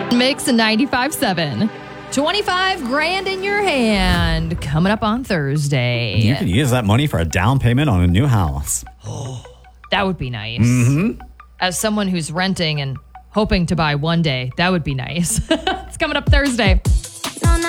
Mix 95.7. 25 grand in your hand coming up on Thursday. You could use that money for a down payment on a new house. That would be nice. As someone who's renting and hoping to buy one day, that would be nice. It's coming up Thursday.